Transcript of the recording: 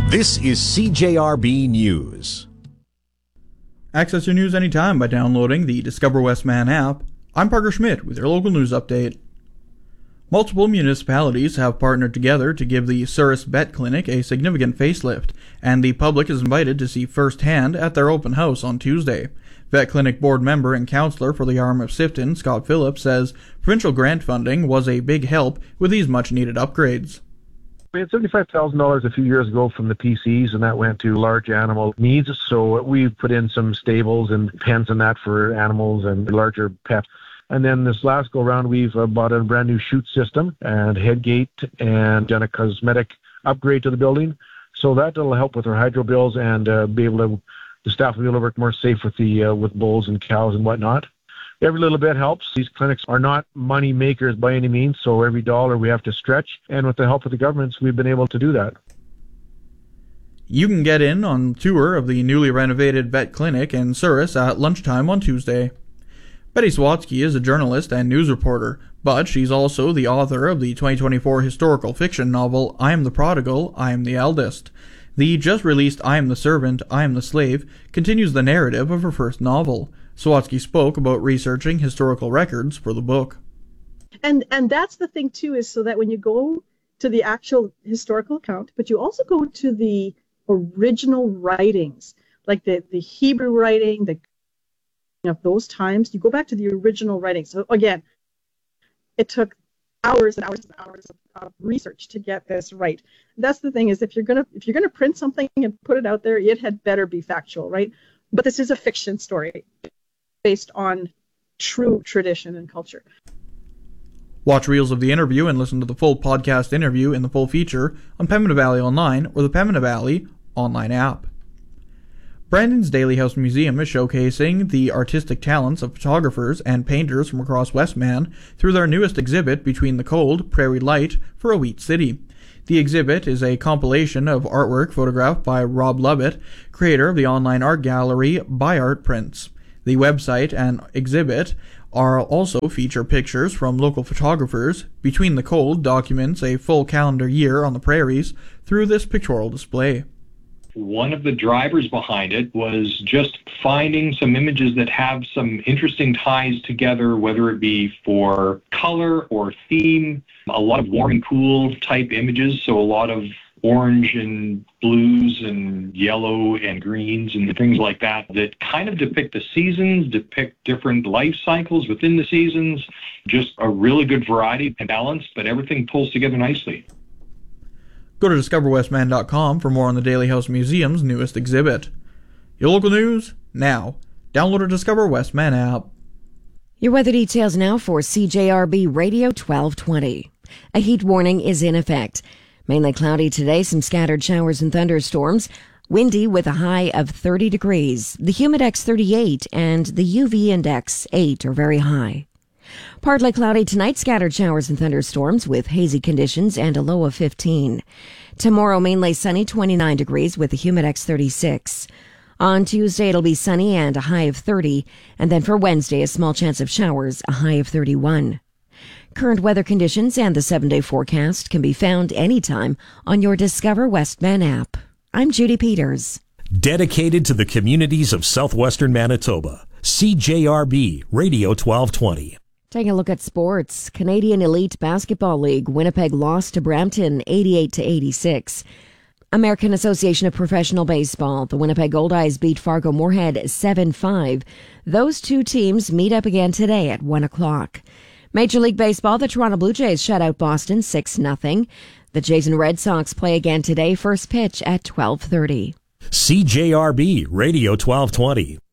This is CJRB News. Access your news anytime by downloading the Discover West Man app. I'm Parker Schmidt with your local news update. Multiple municipalities have partnered together to give the Souris Vet Clinic a significant facelift, and the public is invited to see firsthand at their open house on Tuesday. Vet Clinic board member and councillor for the arm of Sifton, Scott Phillips, says provincial grant funding was a big help with these much-needed upgrades. We had $75,000 a few years ago from the PCs, and that went to large animal needs. So we put in some stables and pens and that for animals and larger pets. And then this last go-round, we've bought a brand new chute system and head gate and done a cosmetic upgrade to the building. So that'll help with our hydro bills and be able to, the staff will be able to work more safe with bulls and cows and whatnot. Every little bit helps. These clinics are not money makers by any means, so every dollar we have to stretch. And with the help of the governments, we've been able to do that. You can get in on a tour of the newly renovated vet clinic in Souris at lunchtime on Tuesday. Betty Swatsky is a journalist and news reporter, but she's also the author of the 2024 historical fiction novel I Am the Prodigal, I Am the Eldest. The just-released I Am the Servant, I Am the Slave continues the narrative of her first novel. Swatsky spoke about researching historical records for the book. And that's the thing, too, is so that when you go to the actual historical account, but you also go to the original writings, like the Hebrew writing, of those times, you go back to the original writings. So again, it took hours and hours and hours of research to get this right. That's the thing, is if you're gonna print something and put it out there, it had better be factual, right? But this is a fiction story based on true tradition and culture. Watch reels of the interview and listen to the full podcast interview in the full feature on Pembina Valley Online or the Pembina Valley online app. Brandon's Daly House Museum is showcasing the artistic talents of photographers and painters from across Westman through their newest exhibit, Between the Cold, Prairie Light, for a Wheat City. The exhibit is a compilation of artwork photographed by Rob Lovett, creator of the online art gallery By Art Prints. The website and exhibit also feature pictures from local photographers. Between the Cold documents a full calendar year on the prairies through this pictorial display. One of the drivers behind it was just finding some images that have some interesting ties together, whether it be for color or theme, a lot of warm and cool type images, so a lot of orange and blues and yellow and greens and things like that kind of depict the seasons, depict different life cycles within the seasons, just a really good variety and balance, but everything pulls together nicely. Go to discoverwestman.com for more on the Daly House Museum's newest exhibit. Your local news, now. Download a Discover Westman app. Your weather details now for CJRB Radio 1220. A heat warning is in effect. Mainly cloudy today, some scattered showers and thunderstorms. Windy with a high of 30 degrees. The humidex 38 and the UV index 8 are very high. Partly cloudy tonight, scattered showers and thunderstorms with hazy conditions and a low of 15. Tomorrow, mainly sunny, 29 degrees with a humidex 36. On Tuesday, it'll be sunny and a high of 30. And then for Wednesday, a small chance of showers, a high of 31. Current weather conditions and the 7-day forecast can be found anytime on your Discover Westman app. I'm Judy Peters. Dedicated to the communities of southwestern Manitoba. CJRB Radio 1220. Taking a look at sports. Canadian Elite Basketball League, Winnipeg lost to Brampton 88-86. American Association of Professional Baseball, the Winnipeg Goldeyes beat Fargo Moorhead 7-5. Those two teams meet up again today at 1 o'clock. Major League Baseball, the Toronto Blue Jays shut out Boston 6-0. The Jays and Red Sox play again today, first pitch at 12:30. CJRB Radio 1220.